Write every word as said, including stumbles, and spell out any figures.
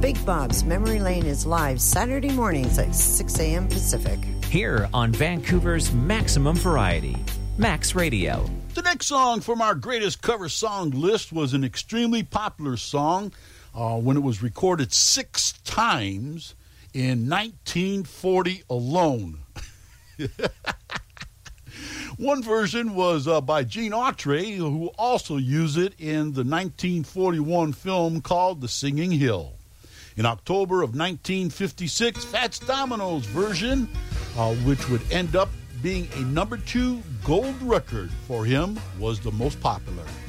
Big Bob's Memory Lane is live Saturday mornings at six a.m. Pacific. Here on Vancouver's Maximum Variety, Max Radio. The next song from our greatest cover song list was an extremely popular song uh, when it was recorded six times in nineteen forty alone. One version was uh, by Gene Autry, who also used it in the nineteen forty-one film called The Singing Hill. In October of nineteen fifty-six, Fats Domino's version, uh, which would end up being a number two gold record for him, was the most popular.